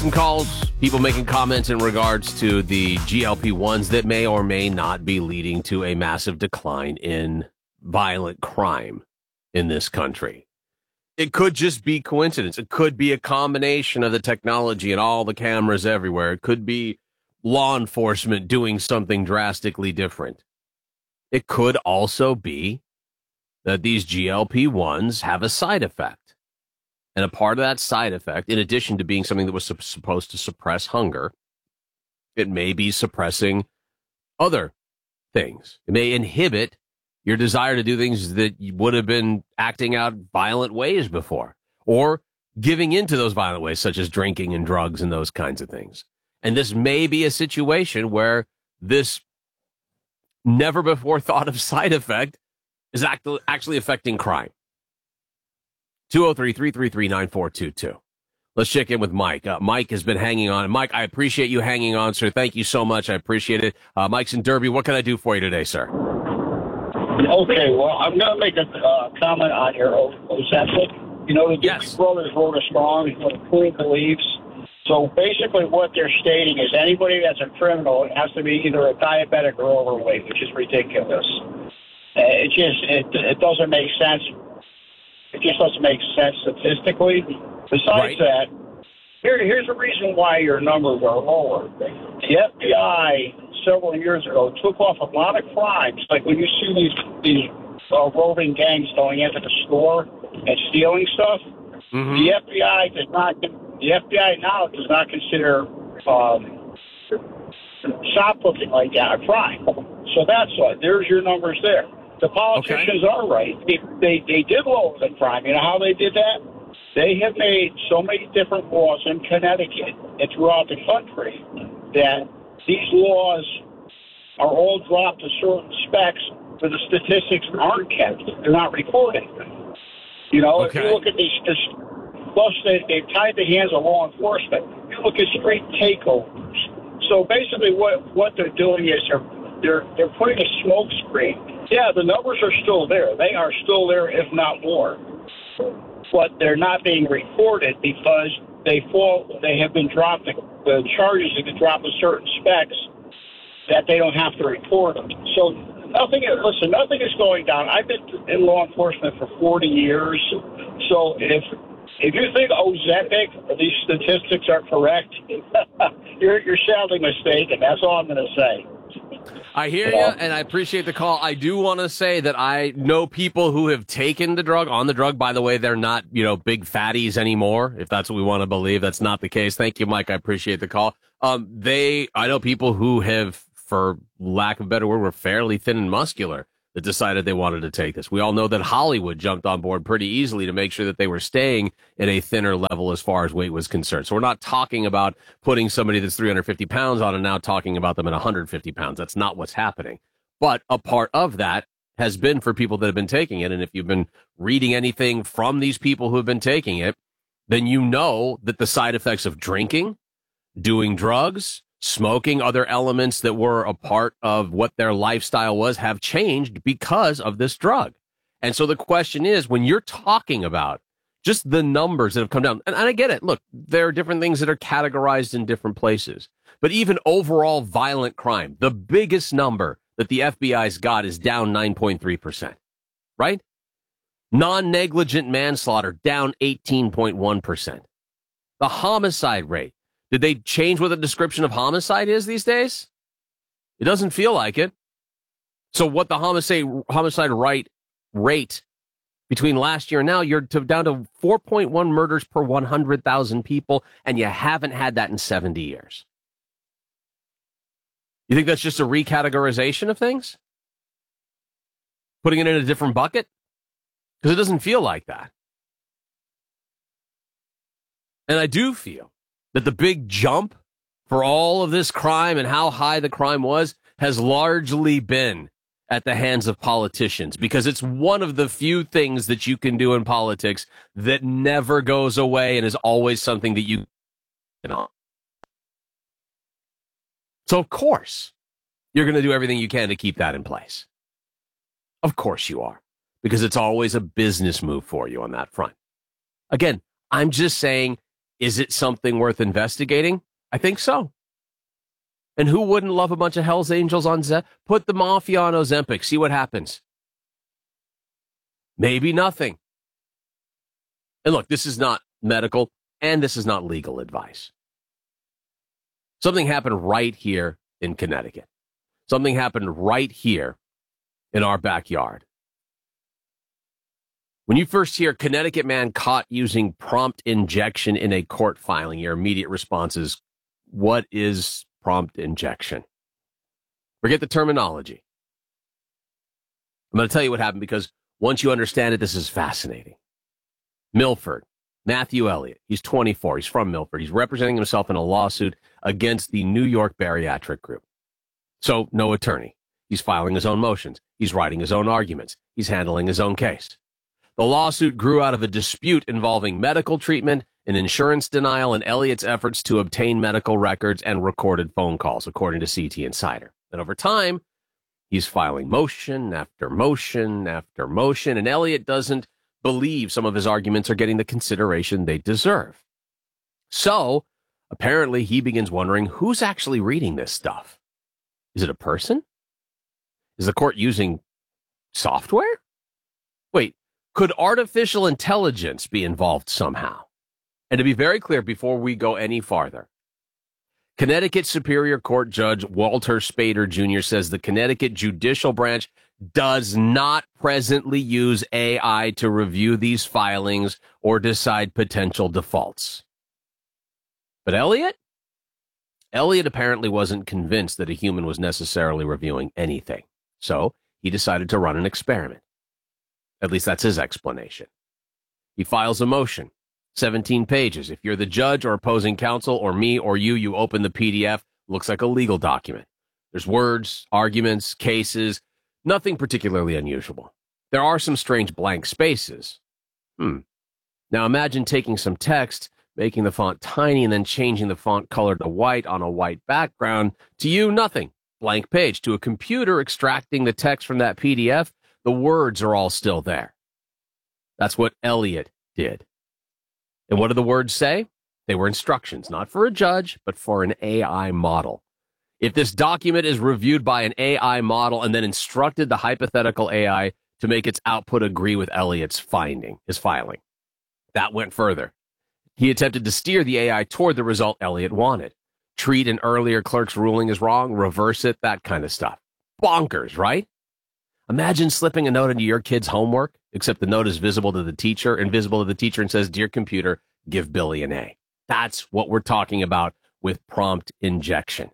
some calls, people making comments in regards to the GLP-1s that may or may not be leading to a massive decline in violent crime in this country. It could just be coincidence. It could be a combination of the technology and all the cameras everywhere. It could be law enforcement doing something drastically different. It could also be that these GLP-1s have a side effect. And a part of that side effect, in addition to being something that was supposed to suppress hunger, it may be suppressing other things. It may inhibit your desire to do things that you would have been acting out violent ways before, or giving into those violent ways, such as drinking and drugs and those kinds of things. And this may be a situation where this never before thought of side effect is actually affecting crime. 203-333-9422. Let's check in with Mike. Mike has been hanging on. Mike, I appreciate you hanging on, sir. Thank you so much. I appreciate it. Mike's in Derby. What can I do for you today, sir? Okay, well, I'm going to make a comment on your Ozempic. You know, the Dukes brothers wrote a song with clean beliefs. So basically what they're stating is anybody that's a criminal has to be either a diabetic or overweight, which is ridiculous. It doesn't make sense. It just doesn't make sense statistically. Besides that, here's the reason why your numbers are lower. The FBI several years ago took off a lot of crimes, like when you see these roving gangs going into the store and stealing stuff. Mm-hmm. The FBI now does not consider shoplifting like that a crime. So that's why. There's your numbers there. The politicians are right. They did lower the crime. You know how they did that? They have made so many different laws in Connecticut and throughout the country that these laws are all dropped to certain specs where the statistics aren't kept. They're not recorded. You know, if you look at these, plus they've tied the hands of law enforcement. You look at street takeovers. So basically what they're doing is they're putting a smoke screen. Yeah, the numbers are still there. They are still there, if not more. But they're not being recorded because they have been dropped. The charges have been dropped with certain specs that they don't have to report them. So nothing is going down. I've been in law enforcement for 40 years. So if you think Ozempic, these statistics are correct, you're sadly mistaken. That's all I'm going to say. I hear you, and I appreciate the call. I do want to say that I know people who have taken the drug, on the drug. By the way, they're not, big fatties anymore, if that's what we want to believe. That's not the case. Thank you, Mike. I appreciate the call. I know people who have, for lack of a better word, were fairly thin and muscular that decided they wanted to take this. We all know that Hollywood jumped on board pretty easily to make sure that they were staying at a thinner level as far as weight was concerned. So we're not talking about putting somebody that's 350 pounds on and now talking about them at 150 pounds. That's not what's happening. But a part of that has been for people that have been taking it. And if you've been reading anything from these people who have been taking it, then you know that the side effects of drinking, doing drugs, smoking, other elements that were a part of what their lifestyle was, have changed because of this drug. And so the question is, when you're talking about just the numbers that have come down, and I get it, look, there are different things that are categorized in different places, but even overall violent crime, the biggest number that the FBI's got is down 9.3%, right? Non-negligent manslaughter down 18.1%. The homicide rate, did they change what the description of homicide is these days? It doesn't feel like it. So what the homicide rate between last year and now, you're down to 4.1 murders per 100,000 people, and you haven't had that in 70 years. You think that's just a recategorization of things? Putting it in a different bucket? Because it doesn't feel like that. And I do feel that the big jump for all of this crime and how high the crime was has largely been at the hands of politicians, because it's one of the few things that you can do in politics that never goes away and is always something that you know. So of course you're going to do everything you can to keep that in place. Of course you are, because it's always a business move for you on that front. Again, I'm just saying, Is it something worth investigating? I think so. And who wouldn't love a bunch of Hell's Angels on put the mafia on Ozempic, see what happens. Maybe nothing. And look, this is not medical and this is not legal advice. Something happened right here in Connecticut. Something happened right here in our backyard. When you first hear Connecticut man caught using prompt injection in a court filing, your immediate response is, what is prompt injection? Forget the terminology. I'm going to tell you what happened because once you understand it, this is fascinating. Milford, Matthew Elliott, he's 24. He's from Milford. He's representing himself in a lawsuit against the New York Bariatric Group. So no attorney. He's filing his own motions. He's writing his own arguments. He's handling his own case. The lawsuit grew out of a dispute involving medical treatment, an insurance denial, and Elliott's efforts to obtain medical records and recorded phone calls, according to CT Insider. And over time, he's filing motion after motion after motion, and Elliott doesn't believe some of his arguments are getting the consideration they deserve. So, apparently, he begins wondering who's actually reading this stuff. Is it a person? Is the court using software? Wait. Could artificial intelligence be involved somehow? And to be very clear before we go any farther, Connecticut Superior Court Judge Walter Spader Jr. says the Connecticut Judicial Branch does not presently use AI to review these filings or decide potential defaults. But Elliott apparently wasn't convinced that a human was necessarily reviewing anything. So he decided to run an experiment. At least that's his explanation. He files a motion, 17 pages. If you're the judge or opposing counsel or me or you open the PDF, looks like a legal document. There's words, arguments, cases, nothing particularly unusual. There are some strange blank spaces. Now imagine taking some text, making the font tiny, and then changing the font color to white on a white background. To you, nothing. Blank page. To a computer extracting the text from that PDF, the words are all still there. That's what Elliott did. And what do the words say? They were instructions, not for a judge, but for an AI model. If this document is reviewed by an AI model and then instructed the hypothetical AI to make its output agree with Elliott's filing, that went further. He attempted to steer the AI toward the result Elliott wanted. Treat an earlier clerk's ruling as wrong, reverse it, that kind of stuff. Bonkers, right? Imagine slipping a note into your kid's homework, except the note is visible to the teacher, and says, "Dear computer, give Billy an A." That's what we're talking about with prompt injection.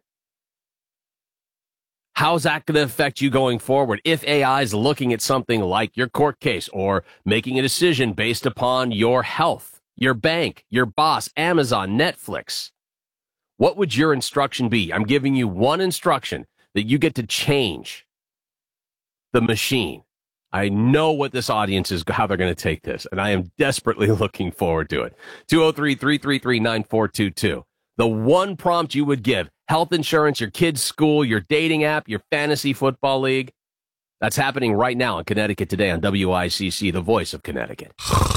How's that going to affect you going forward if AI is looking at something like your court case or making a decision based upon your health, your bank, your boss, Amazon, Netflix? What would your instruction be? I'm giving you one instruction that you get to change the machine. I know what this audience is, how they're going to take this, and I am desperately looking forward to it. 203-333-9422. The one prompt you would give: health insurance, your kid's school, your dating app, your fantasy football league. That's happening right now in Connecticut today on WICC, the voice of Connecticut.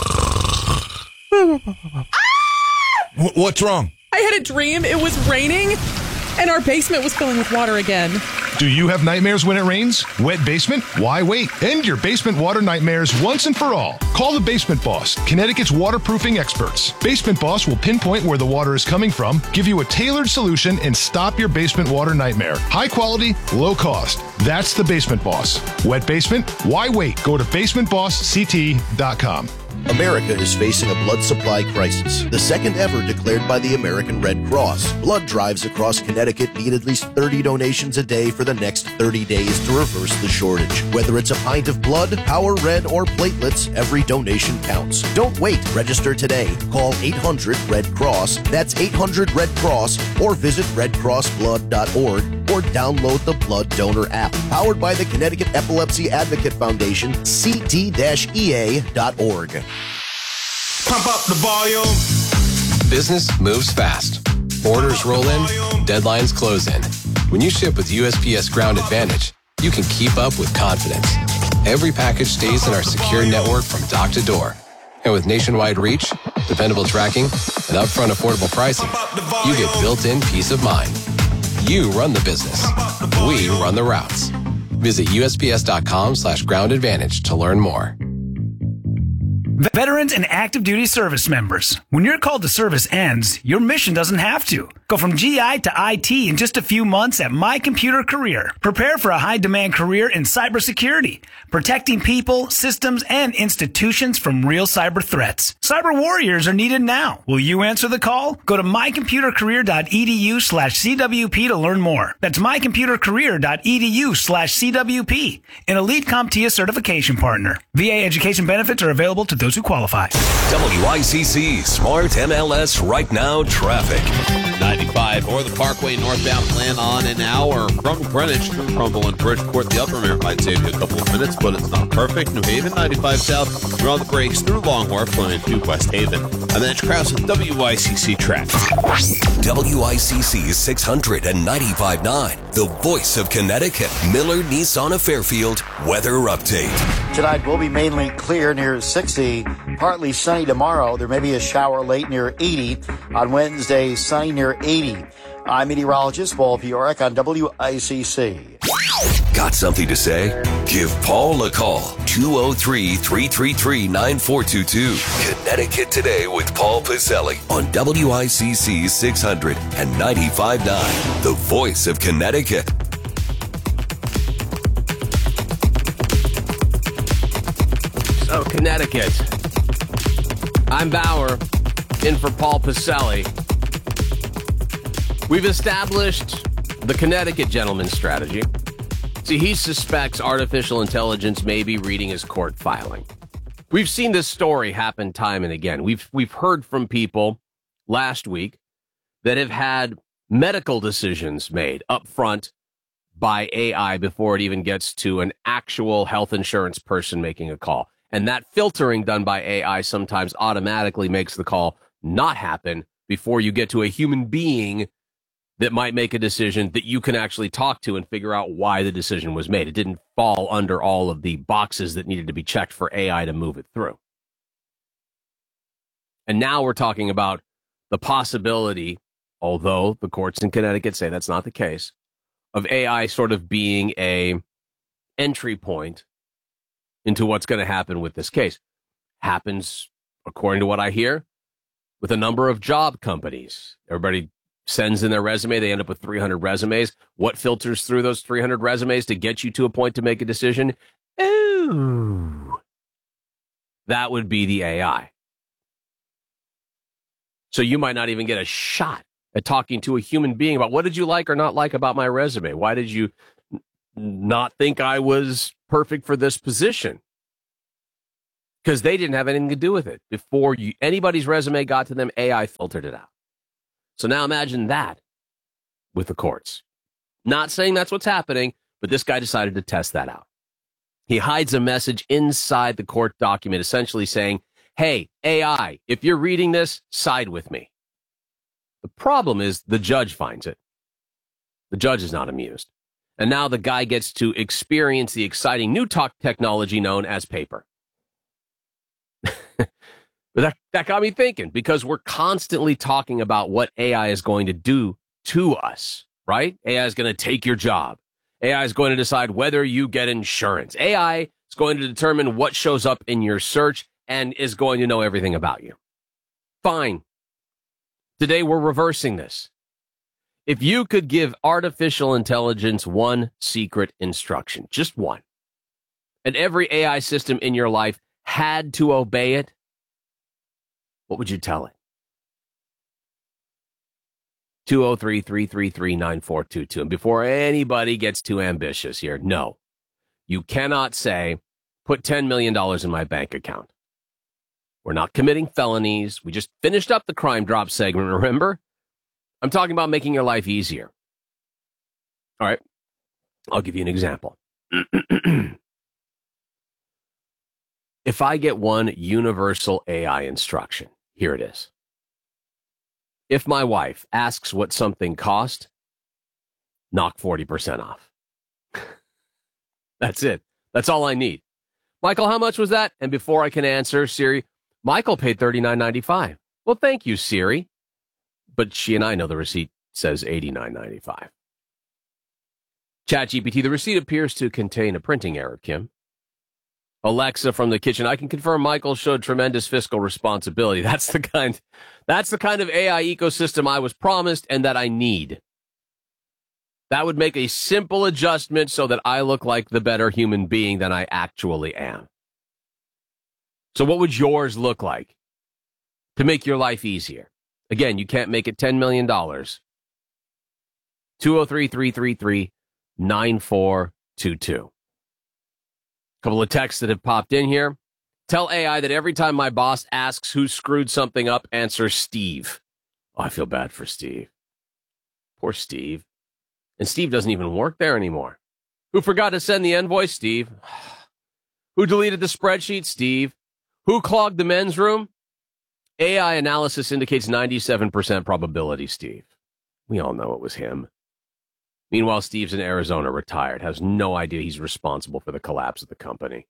What's wrong? I had a dream. It was raining, and our basement was filling with water again. Do you have nightmares when it rains? Wet basement? Why wait? End your basement water nightmares once and for all. Call the Basement Boss, Connecticut's waterproofing experts. Basement Boss will pinpoint where the water is coming from, give you a tailored solution, and stop your basement water nightmare. High quality, low cost. That's the Basement Boss. Wet basement? Why wait? Go to basementbossct.com. America is facing a blood supply crisis, the second ever declared by the American Red Cross. Blood drives across Connecticut need at least 30 donations a day for the next 30 days to reverse the shortage. Whether it's a pint of blood, Power Red, or platelets, every donation counts. Don't wait. Register today. Call 800-RED-CROSS. That's 800-RED-CROSS, or visit redcrossblood.org or download the Blood Donor app. Powered by the Connecticut Epilepsy Advocate Foundation, ct-ea.org. Pump up the volume. Business moves fast. Orders roll in, deadlines close in. When you ship with USPS Ground Advantage, you can keep up with confidence. Every package stays in our secure network from dock to door. And with nationwide reach, dependable tracking, and upfront affordable pricing, you get built-in peace of mind. You run the business. We run the routes. Visit USPS.com/Ground Advantage to learn more. Veterans and active duty service members, when your call to service ends, your mission doesn't have to. Go from GI to IT in just a few months at My Computer Career. Prepare for a high-demand career in cybersecurity, protecting people, systems, and institutions from real cyber threats. Cyber warriors are needed now. Will you answer the call? Go to mycomputercareer.edu/CWP to learn more. That's mycomputercareer.edu/CWP, an Elite CompTIA certification partner. VA education benefits are available to those who qualify. WICC Smart MLS Right Now Traffic. 95 or the Parkway northbound plan on an hour from Greenwich to Crumble and Bridgeport. The upper mare might save you a couple of minutes, but it's not perfect. New Haven, 95 south. You're on the brakes through Long Wharf, flowing into West Haven. And then it's Krause with WICC traffic. WICC 695.9, the voice of Connecticut. Miller Nissan of Fairfield weather update. Tonight will be mainly clear near 60, partly sunny tomorrow. There may be a shower late near 80. On Wednesday, sunny near 80. I'm meteorologist Paul Piorek on WICC. Got something to say? Give Paul a call. 203-333-9422. Connecticut Today with Paul Piselli on WICC 695.9, the voice of Connecticut. So, Connecticut. I'm Bauer, in for Paul Piselli. We've established the Connecticut gentleman's strategy. See, he suspects artificial intelligence may be reading his court filing. We've seen this story happen time and again. We've heard from people last week that have had medical decisions made up front by AI before it even gets to an actual health insurance person making a call. And that filtering done by AI sometimes automatically makes the call not happen before you get to a human being that might make a decision that you can actually talk to and figure out why the decision was made. It didn't fall under all of the boxes that needed to be checked for AI to move it through. And now we're talking about the possibility, although the courts in Connecticut say that's not the case, of AI sort of being a entry point into what's going to happen with this case. Happens, according to what I hear, with a number of job companies. Everybody sends in their resume. They end up with 300 resumes. What filters through those 300 resumes to get you to a point to make a decision? Ooh, that would be the AI. So you might not even get a shot at talking to a human being about what did you like or not like about my resume? Why did you not think I was perfect for this position? Because they didn't have anything to do with it. Before anybody's resume got to them, AI filtered it out. So now imagine that with the courts. Not saying that's what's happening, but this guy decided to test that out. He hides a message inside the court document, essentially saying, hey, AI, if you're reading this, side with me. The problem is the judge finds it. The judge is not amused. And now the guy gets to experience the exciting new technology known as paper. But that got me thinking, because we're constantly talking about what AI is going to do to us, right? AI is going to take your job. AI is going to decide whether you get insurance. AI is going to determine what shows up in your search and is going to know everything about you. Fine. Today we're reversing this. If you could give artificial intelligence one secret instruction, just one, and every AI system in your life had to obey it, what would you tell it? 203-333-9422. And before anybody gets too ambitious here, no, you cannot say, put $10 million in my bank account. We're not committing felonies. We just finished up the crime drop segment, remember? I'm talking about making your life easier. All right, I'll give you an example. If I get one universal AI instruction, here it is. If my wife asks what something cost, knock 40% off. That's it. That's all I need. Michael, how much was that? And before I can answer, Siri, Michael paid $39.95. Well, thank you, Siri. But she and I know the receipt says $89.95. ChatGPT, the receipt appears to contain a printing error, Kim. Alexa from the kitchen, I can confirm Michael showed tremendous fiscal responsibility. That's the kind of AI ecosystem I was promised and that I need. That would make a simple adjustment so that I look like the better human being than I actually am. So what would yours look like to make your life easier? Again, you can't make it $10 million. 203-333-9422. Couple of texts that have popped in here. Tell AI that every time my boss asks who screwed something up, answer Steve. Oh, I feel bad for Steve. Poor Steve. And Steve doesn't even work there anymore. Who forgot to send the invoice? Steve. Who deleted the spreadsheet? Steve. Who clogged the men's room? AI analysis indicates 97% probability, Steve. We all know it was him. Meanwhile, Steve's in Arizona, retired, has no idea he's responsible for the collapse of the company.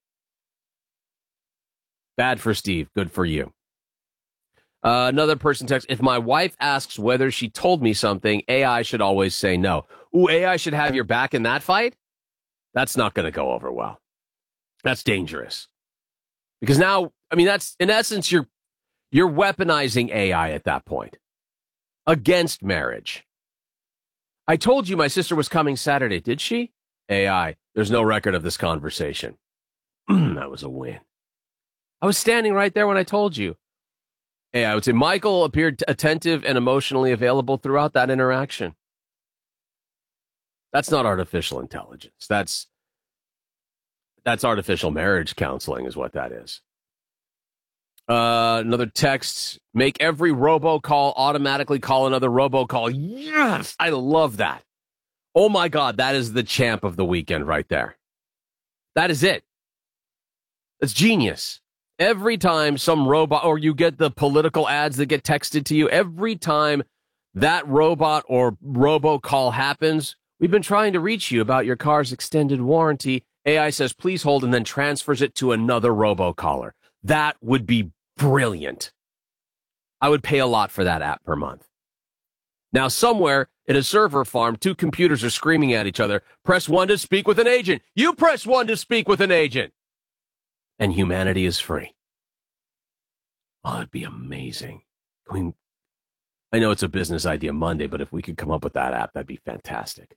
Bad for Steve, good for you. Another person texts, if my wife asks whether she told me something, AI should always say no. Ooh, AI should have your back in that fight? That's not going to go over well. That's dangerous. Because now, I mean, that's, in essence, you're weaponizing AI at that point. Against marriage. I told you my sister was coming Saturday, did she? AI, there's no record of this conversation. That was a win. I was standing right there when I told you. AI would say, Michael appeared attentive and emotionally available throughout that interaction. That's not artificial intelligence. That's artificial marriage counseling is what that is. Another text, make every robocall automatically call another robocall. Yes, I love that. Oh my God, that is the champ of the weekend right there. That is it. It's genius. Every time some robot, or you get the political ads that get texted to you, every time that robot or robocall happens, we've been trying to reach you about your car's extended warranty. AI says, please hold, and then transfers it to another robocaller. That would be brilliant. I would pay a lot for that app per month. Now, somewhere in a server farm, two computers are screaming at each other. Press 1 to speak with an agent. You press 1 to speak with an agent. And humanity is free. Oh, it'd be amazing. I know it's a business idea Monday, but if we could come up with that app, that'd be fantastic.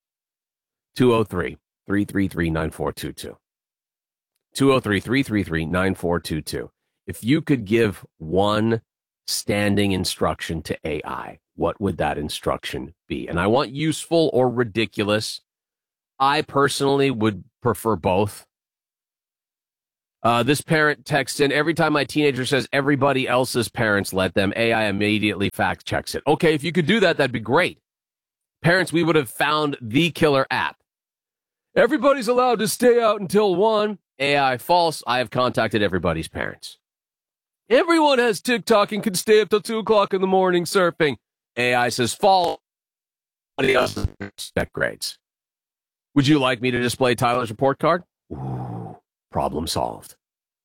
203-333-9422. 203-333-9422. If you could give one standing instruction to AI, what would that instruction be? And I want useful or ridiculous. I personally would prefer both. This parent texts in, every time my teenager says everybody else's parents let them, AI immediately fact checks it. Okay, if you could do that, that'd be great. Parents, we would have found the killer app. Everybody's allowed to stay out until 1. AI, false. I have contacted everybody's parents. Everyone has TikTok and can stay up till 2 o'clock in the morning surfing. AI says false. Everybody else expect grades. Would you like me to display Tyler's report card? Ooh, problem solved.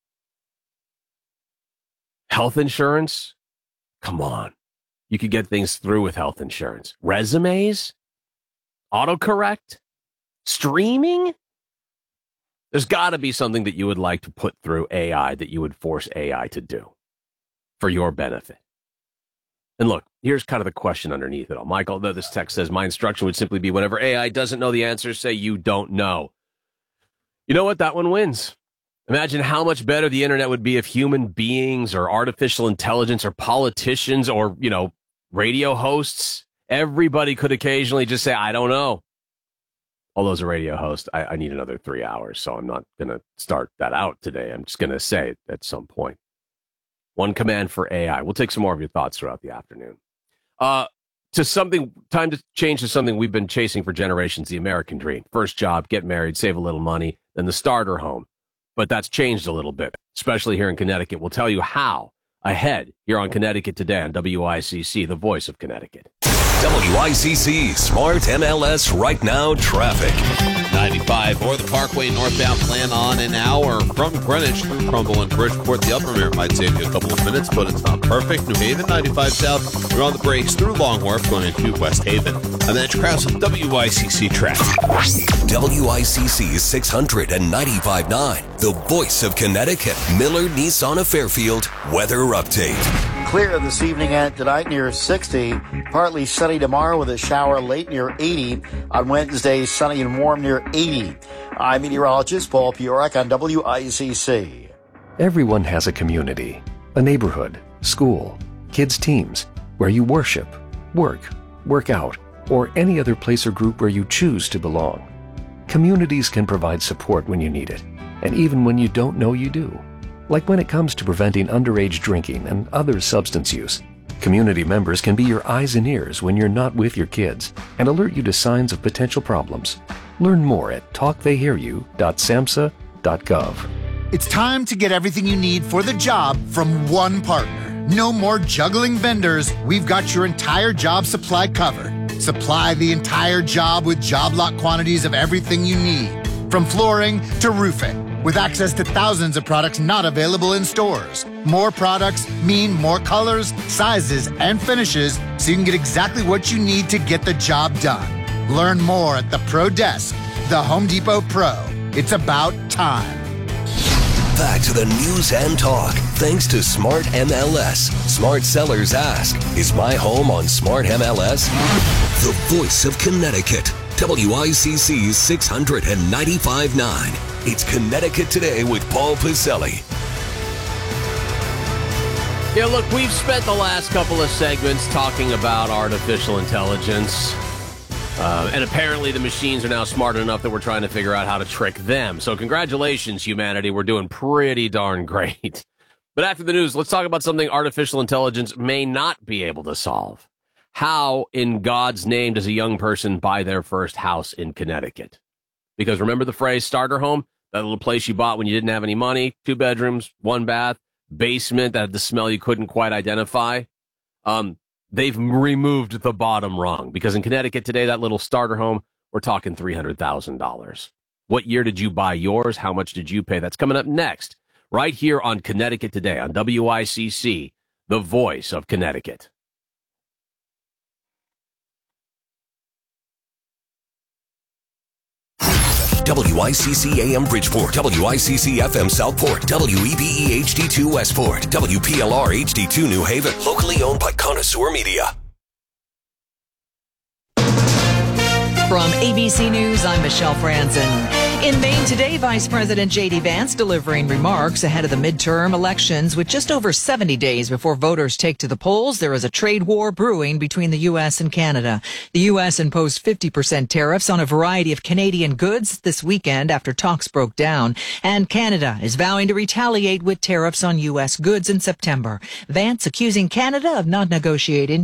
Health insurance? Come on. You could get things through with health insurance. Resumes? Autocorrect? Streaming? There's got to be something that you would like to put through AI that you would force AI to do for your benefit. And look, here's kind of the question underneath it all. Michael, this text says, my instruction would simply be whenever AI doesn't know the answer, say you don't know. You know what? That one wins. Imagine how much better the internet would be if human beings or artificial intelligence or politicians or, radio hosts, everybody could occasionally just say, I don't know. Although as a radio host, I need another 3 hours, so I'm not going to start that out today. I'm just going to say it at some point. One command for AI. We'll take some more of your thoughts throughout the afternoon. Time to change to something we've been chasing for generations, the American dream. First job, get married, save a little money, then the starter home. But that's changed a little bit, especially here in Connecticut. We'll tell you how ahead here on Connecticut Today on WICC, the voice of Connecticut. WICC Smart MLS Right Now traffic. 95 or the Parkway northbound plan on an hour from Greenwich through Crumble and Bridgeport. The Upper might save you a couple of minutes, but it's not perfect. New Haven, 95 south. You're on the brakes through Long Wharf going into West Haven. And then it's Krause with WICC traffic. WICC 695.9, the voice of Connecticut. Miller Nissan of Fairfield weather update. Clear this evening and tonight near 60. Partly sunny tomorrow with a shower late near 80. On Wednesday, sunny and warm near 80. I'm meteorologist Paul Piorek on WICC. Everyone has a community, a neighborhood, school, kids' teams, where you worship, work out, or any other place or group where you choose to belong. Communities can provide support when you need it, and even when you don't know you do. Like when it comes to preventing underage drinking and other substance use. Community members can be your eyes and ears when you're not with your kids and alert you to signs of potential problems. Learn more at talktheyhearyou.samhsa.gov. It's time to get everything you need for the job from one partner. No more juggling vendors. We've got your entire job supply covered. Supply the entire job with job lot quantities of everything you need, from flooring to roofing, with access to thousands of products not available in stores. More products mean more colors, sizes, and finishes, so you can get exactly what you need to get the job done. Learn more at the Pro Desk, the Home Depot Pro. It's about time. Back to the news and talk, thanks to Smart MLS. Smart sellers ask, is my home on Smart MLS? The voice of Connecticut. WICC 695.9. It's Connecticut Today with Paul Piselli. Yeah, look, we've spent the last couple of segments talking about artificial intelligence. And apparently the machines are now smart enough that we're trying to figure out how to trick them. So congratulations, humanity. We're doing pretty darn great. But after the news, let's talk about something artificial intelligence may not be able to solve. How, in God's name, does a young person buy their first house in Connecticut? Because remember the phrase starter home? That little place you bought when you didn't have any money, 2 bedrooms, 1 bath, basement that had the smell you couldn't quite identify. They've removed the bottom rung because in Connecticut today, that little starter home, we're talking $300,000. What year did you buy yours? How much did you pay? That's coming up next, right here on Connecticut Today on WICC, the voice of Connecticut. WICC AM Bridgeport, WICC FM Southport, WEBE HD2 Westport, WPLR HD2 New Haven, locally owned by Connoisseur Media. From ABC News, I'm Michelle Franzen. In Maine today, Vice President J.D. Vance delivering remarks ahead of the midterm elections. With just over 70 days before voters take to the polls, there is a trade war brewing between the U.S. and Canada. The U.S. imposed 50% tariffs on a variety of Canadian goods this weekend after talks broke down. And Canada is vowing to retaliate with tariffs on U.S. goods in September. Vance accusing Canada of not negotiating